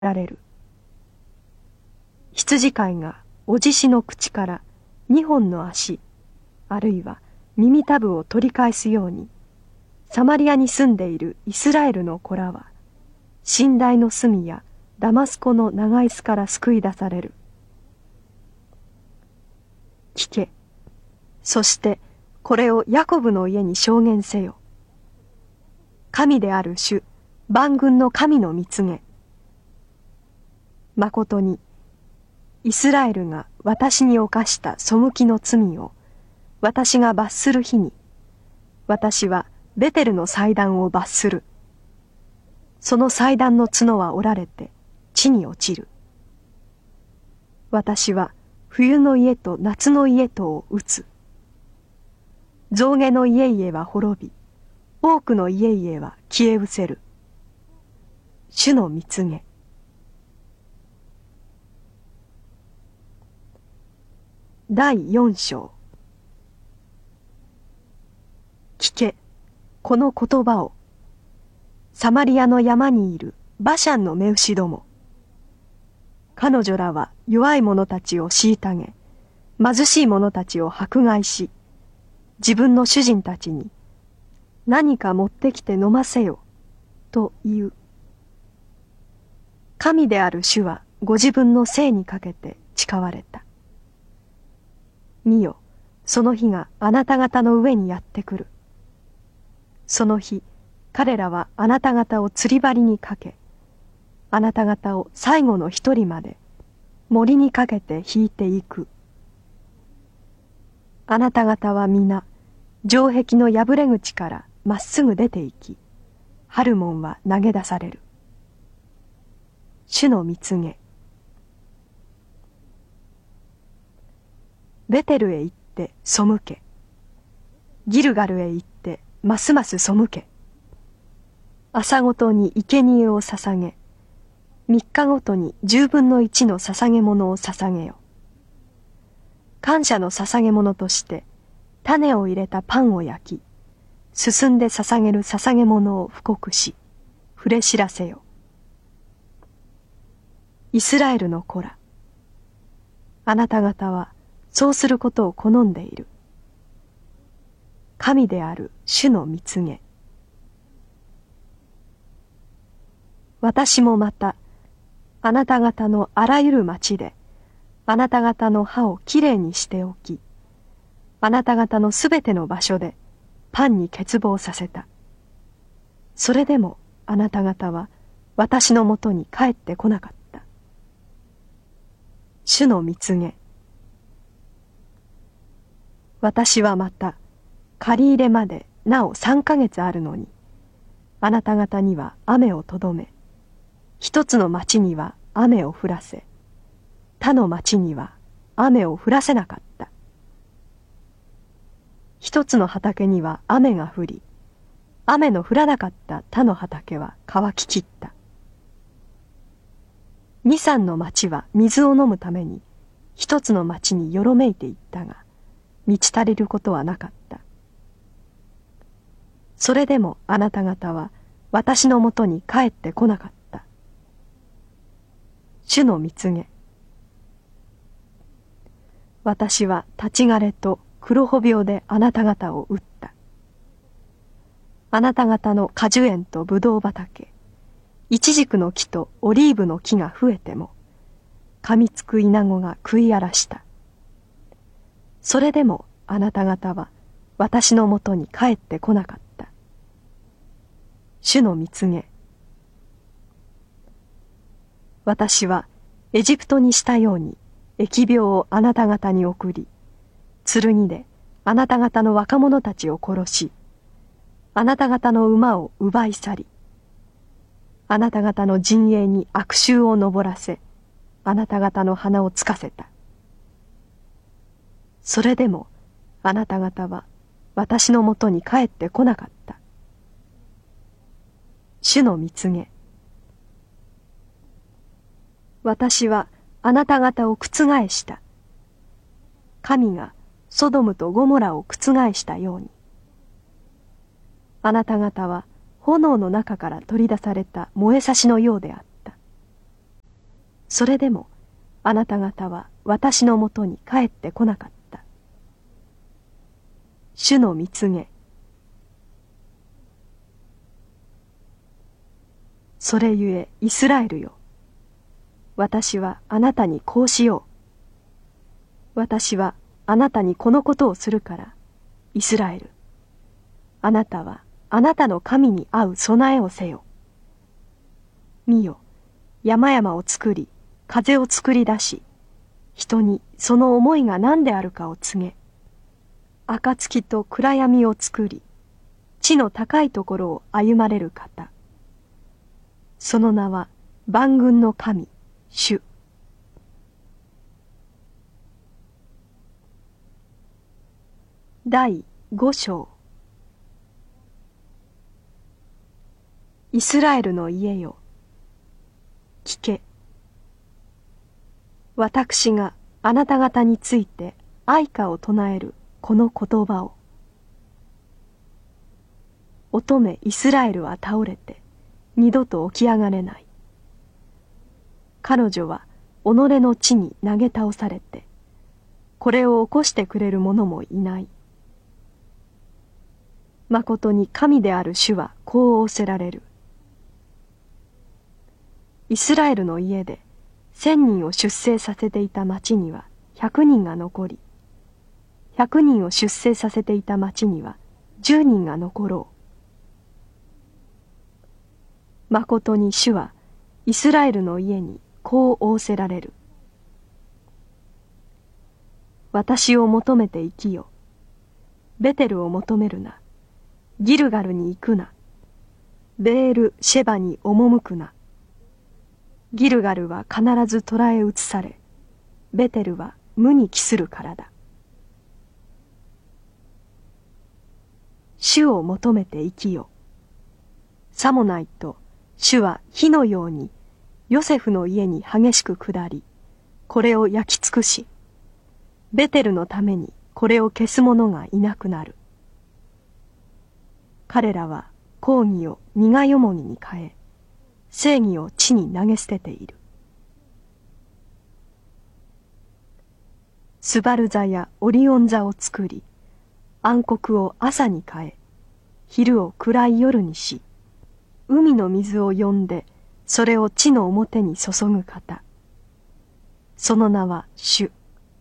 られる。羊飼いがおじしの口から2本の足、あるいは耳たぶを取り返すように、サマリアに住んでいるイスラエルの子らは、寝台の隅やダマスコの長椅子から救い出される。聞け。そしてこれをヤコブの家に証言せよ。神である主、万軍の神の御告げ。まことに、イスラエルが私に犯した背きの罪を私が罰する日に、私はベテルの祭壇を罰する。その祭壇の角は折られて地に落ちる。私は冬の家と夏の家とを打つ。象牙の家々は滅び、多くの家々は消え失せる。主の御告げ。第4章。聞け、この言葉を。サマリアの山にいるバシャンの雌牛ども。彼女らは弱い者たちを虐げ、貧しい者たちを迫害し、自分の主人たちに、何か持ってきて飲ませよ、と言う。神である主はご自分の生にかけて誓われた。見よ、その日があなた方の上にやってくる。その日、彼らはあなた方を釣り針にかけ、あなた方を最後の一人まで森にかけて引いていく。あなた方は皆、城壁の破れ口からまっすぐ出て行き、ハルモンは投げ出される。主の御告げ。ベテルへ行って背け。ギルガルへ行ってますます背け。朝ごとに生贄を捧げ、3日ごとに1/10の捧げ物を捧げよ。感謝の捧げ物として種を入れたパンを焼き、進んで捧げる捧げ物を布告し、触れ知らせよ。イスラエルの子ら、あなた方はそうすることを好んでいる。神である主の御告げ。私もまた、あなた方のあらゆる町で、あなた方の歯をきれいにしておき、あなた方のすべての場所でパンに欠乏させた。それでもあなた方は私のもとに帰ってこなかった。主の御告げ。私はまた、借り入れまでなお3ヶ月あるのに、あなた方には雨をとどめ、一つの町には雨を降らせ、他の町には雨を降らせなかった。一つの畑には雨が降り、雨の降らなかった他の畑は乾ききった。二三の町は水を飲むために、一つの町によろめいていったが、満ち足りることはなかった。それでもあなた方は私のもとに帰ってこなかった。主の御告げ。私は立ち枯れと黒穂病であなた方を打った。あなた方の果樹園とブドウ畑、イチジクの木とオリーブの木が増えても、噛みつくイナゴが食い荒らした。それでもあなた方は私のもとに帰ってこなかった。主の御告げ。私はエジプトにしたように疫病をあなた方に送り、剣であなた方の若者たちを殺し、あなた方の馬を奪い去り、あなた方の陣営に悪臭を上らせ、あなた方の鼻をつかせた。それでもあなた方は私のもとに帰ってこなかった。主の御告げ。私はあなた方を覆した。神がソドムとゴモラを覆したように。あなた方は炎の中から取り出された燃えさしのようであった。 それでもあなた方は私のもとに帰ってこなかった。主の蜜げ。それゆえイスラエルよ、私はあなたにこうしよう。私はあなたにこのことをするから、イスラエル、あなたはあなたの神に合う備えをせよ。見よ、山々を作り、風を作り出し、人にその思いが何であるかを告げ、暁と暗闇を作り、地の高いところを歩まれる方。その名は万軍の神、主。第5章。イスラエルの家よ、聞け。私があなた方について哀歌を唱えるこの言葉を。乙女イスラエルは倒れて二度と起き上がれない。彼女は己の地に投げ倒されて、これを起こしてくれる者もいない。まことに神である主はこう仰せられる。イスラエルの家で1000人を出征させていた町には100人が残り、100人を出征させていた町には10人が残ろう。まことに主はイスラエルの家にこう仰せられる。私を求めて生きよ。ベテルを求めるな。ギルガルに行くな。ベール・シェバに赴くな。ギルガルは必ず虎へ移され、ベテルは無に帰するからだ。主を求めて生きよ。さもないと主は火のようにヨセフの家に激しく下り、これを焼き尽くし、ベテルのためにこれを消す者がいなくなる。彼らは公義を苦よもぎに変え、正義を地に投げ捨てている。スバル座やオリオン座を作り、暗黒を朝に変え、昼を暗い夜にし、海の水を呼んで、それを地の表に注ぐ方。その名は主。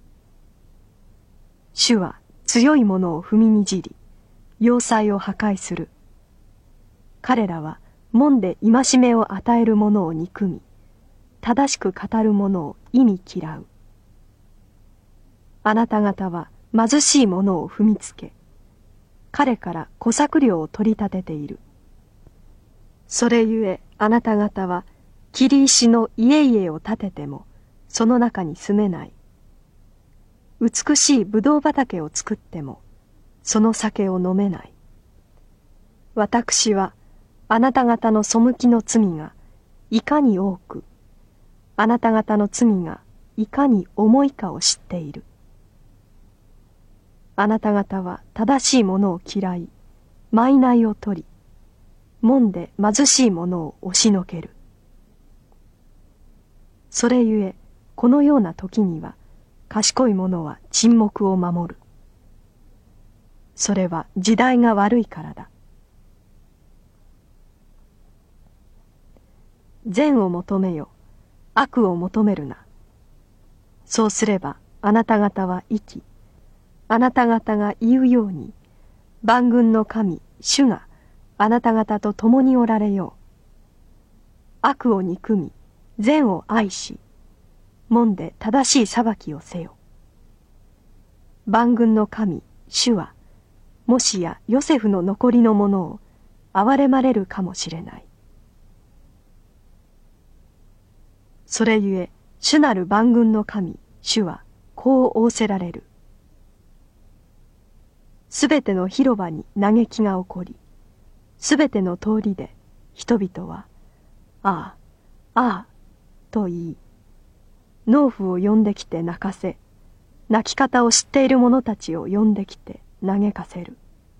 主は強いものを踏みにじり、要塞を破壊する。彼らは門で戒めを与える者を憎み、正しく語る者を忌み嫌う。あなた方は貧しい者を踏みつけ、彼から小作料を取り立てている。それゆえあなた方は切り石の家々を建ててもその中に住めない。美しいぶどう畑を作ってもその酒を飲めない。私はあなた方の背きの罪がいかに多く、あなた方の罪がいかに重いかを知っている。あなた方は正しいものを嫌い、賄を取り、門で貧しい者を押しのける。それゆえこのような時には賢い者は沈黙を守る。それは時代が悪いからだ。善を求めよ、悪を求めるな。そうすればあなた方は生き、あなた方が言うように、万軍の神、主があなた方と共におられよう。悪を憎み、善を愛し、門で正しい裁きをせよ。万軍の神、主は、もしやヨセフの残りのものを憐れまれるかもしれない。それゆえ、主なる万軍の神、主は、こう仰せられる。すべての広場に嘆きが起こり、すべての通りで人々は、ああ、ああ、と言い、農夫を呼んできて泣かせ、泣き方を知っている者たちを呼んできて嘆かせる。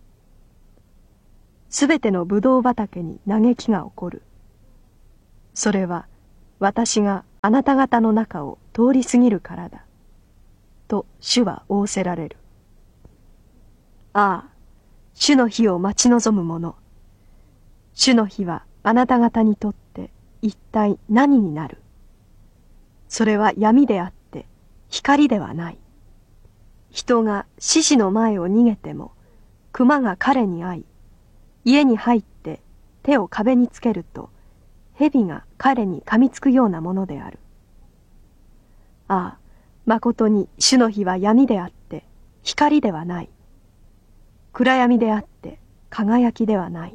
すべてのぶどう畑に嘆きが起こる。それは私があなた方の中を通り過ぎるからだ。と主は仰せられる。ああ、主の日を待ち望む者。主の日はあなた方にとって一体何になる。それは闇であって光ではない。人が獅子の前を逃げても、熊が彼に会い、家に入って手を壁につけると、蛇が彼に噛みつくようなものである。ああ、まことに主の日は闇であって光ではない。暗闇であって輝きではない。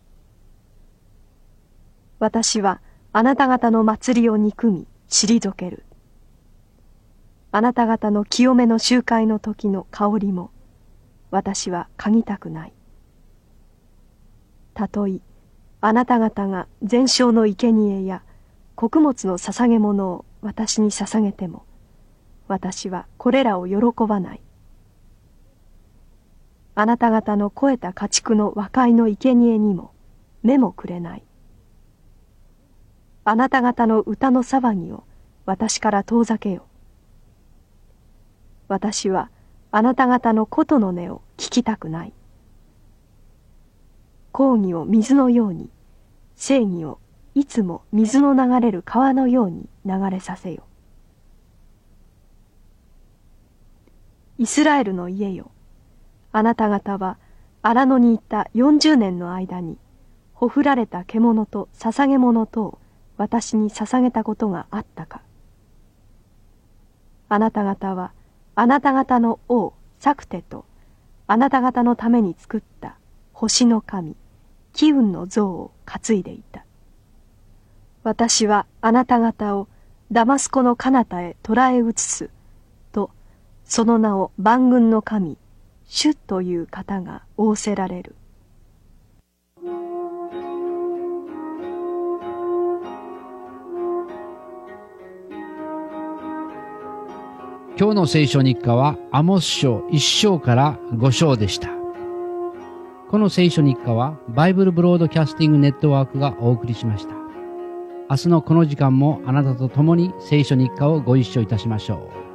私はあなた方の祭りを憎み退ける。あなた方の清めの集会の時の香りも私は嗅ぎたくない。たとえあなた方が全焼の生贄や穀物の捧げ物を私に捧げても、私はこれらを喜ばない。あなた方の肥えた家畜の和解の生贄にも目もくれない。あなた方の歌の騒ぎを私から遠ざけよ。私はあなた方の琴の音を聞きたくない。公義を水のように、正義をいつも水の流れる川のように流れさせよ。イスラエルの家よ、あなた方は荒野にいた40年の間に、ほふられた獣と捧げ物とを私に捧げたことがあったか。あなた方はあなた方の王サクテとあなた方のために作った星の神キウンの像を担いでいた。私はあなた方をダマスコの彼方へ捕らえ移すと、その名を万軍の神主という方が仰せられる。 今日の聖書日課はアモス書1章から5章でした。この聖書日課はバイブルブロードキャスティングネットワークがお送りしました。明日のこの時間もあなたと共に聖書日課をご一緒いたしましょう。